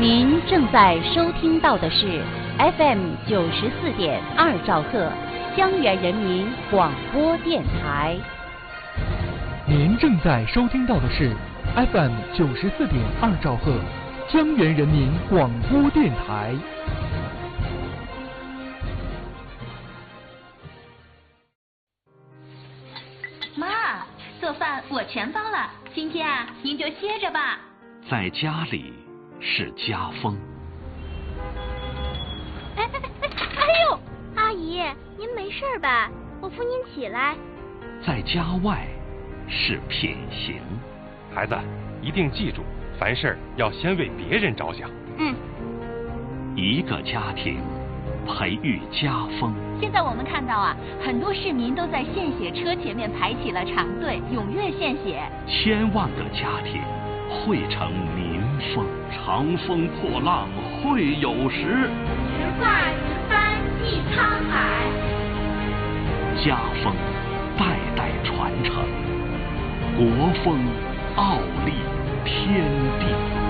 您正在收听到的是 FM 94.2兆赫江源人民广播电台。 您正在收听到的是 FM 94.2兆赫江源人民广播电台。 妈，做饭我全包了，今天啊，您就歇着吧。 在家里是家风。 哎呦，阿姨，您没事吧？我扶您起来。 在家外是品行。 孩子，一定记住，凡事要先为别人着想。 一个家庭培育家风。 现在我们看到啊，很多市民都在献血车前面排起了长队，踊跃献血。 千万个家庭汇成民风，长风破浪会有时， 直挂直帆济沧海。 家风代代传承，国风傲立天地。